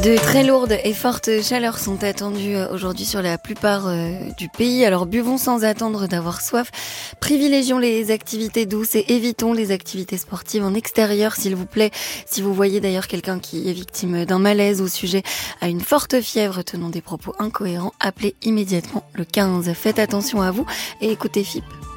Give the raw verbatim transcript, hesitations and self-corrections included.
De très lourdes et fortes chaleurs sont attendues aujourd'hui sur la plupart du pays. Alors buvons sans attendre d'avoir soif. Privilégions les activités douces et évitons les activités sportives en extérieur, s'il vous plaît. Si vous voyez d'ailleurs quelqu'un qui est victime d'un malaise ou sujet à une forte fièvre tenant des propos incohérents, appelez immédiatement le quinze. Faites attention à vous et écoutez F I P.